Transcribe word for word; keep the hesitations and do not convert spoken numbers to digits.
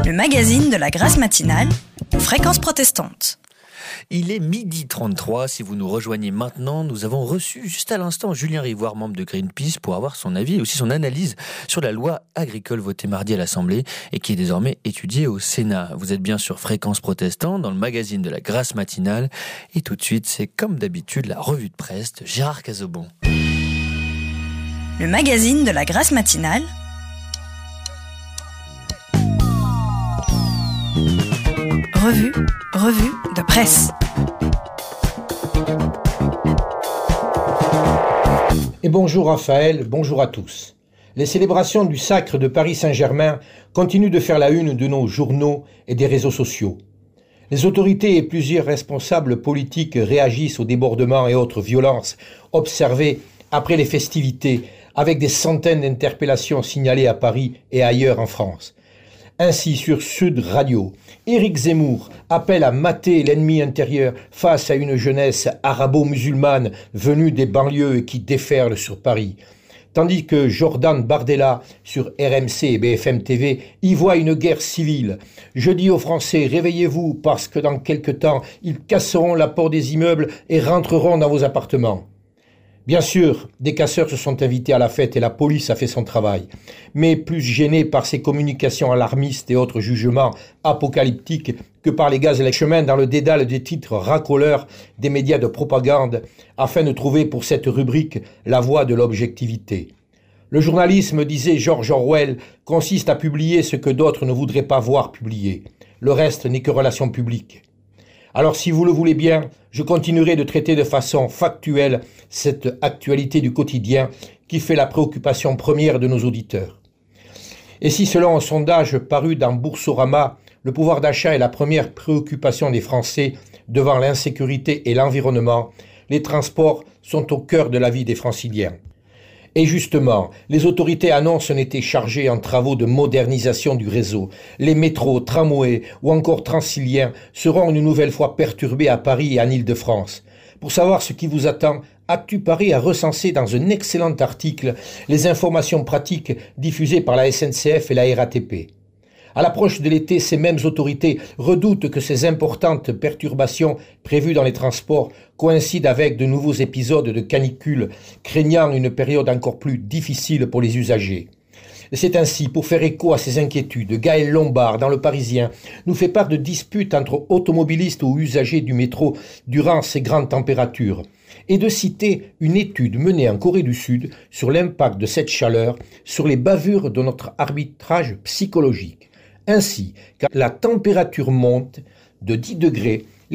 Le magazine de la Grâce matinale, Fréquence protestante. Il est midi trente-trois, si vous nous rejoignez maintenant, nous avons reçu juste à l'instant Julien Rivoire, membre de Greenpeace, pour avoir son avis et aussi son analyse sur la loi agricole votée mardi à l'Assemblée et qui est désormais étudiée au Sénat. Vous êtes bien sur Fréquence protestante, dans le magazine de la Grâce matinale, et tout de suite, c'est comme d'habitude la revue de presse de Gérard Cazobon. Le magazine de la Grâce matinale, Revue, revue de presse. Et bonjour Raphaël, bonjour à tous. Les célébrations du sacre de Paris Saint-Germain continuent de faire la une de nos journaux et des réseaux sociaux. Les autorités et plusieurs responsables politiques réagissent aux débordements et autres violences observées après les festivités, avec des centaines d'interpellations signalées à Paris et ailleurs en France. Ainsi, sur Sud Radio, Éric Zemmour appelle à mater l'ennemi intérieur face à une jeunesse arabo-musulmane venue des banlieues et qui déferle sur Paris. Tandis que Jordan Bardella, sur R M C et B F M T V, y voit une guerre civile. Je dis aux Français, réveillez-vous parce que dans quelque temps, ils casseront la porte des immeubles et rentreront dans vos appartements. Bien sûr, des casseurs se sont invités à la fête et la police a fait son travail. Mais plus gênés par ces communications alarmistes et autres jugements apocalyptiques que par les gaz et les chemins dans le dédale des titres racoleurs des médias de propagande, afin de trouver pour cette rubrique la voie de l'objectivité. Le journalisme, disait George Orwell, consiste à publier ce que d'autres ne voudraient pas voir publié. Le reste n'est que relation publique. Alors si vous le voulez bien, je continuerai de traiter de façon factuelle cette actualité du quotidien qui fait la préoccupation première de nos auditeurs. Et si selon un sondage paru dans Boursorama, le pouvoir d'achat est la première préoccupation des Français devant l'insécurité et l'environnement, les transports sont au cœur de la vie des Franciliens. Et justement, les autorités annoncent un été chargé en travaux de modernisation du réseau. Les métros, tramways ou encore transiliens seront une nouvelle fois perturbés à Paris et en Île-de-France. Pour savoir ce qui vous attend, Actu Paris a recensé dans un excellent article les informations pratiques diffusées par la S N C F et la R A T P. À l'approche de l'été, ces mêmes autorités redoutent que ces importantes perturbations prévues dans les transports coïncident avec de nouveaux épisodes de canicule, craignant une période encore plus difficile pour les usagers. Et c'est ainsi, pour faire écho à ces inquiétudes, Gaël Lombard, dans Le Parisien, nous fait part de disputes entre automobilistes ou usagers du métro durant ces grandes températures, et de citer une étude menée en Corée du Sud sur l'impact de cette chaleur sur les bavures de notre arbitrage psychologique. Ainsi, quand la température monte de dix degrés,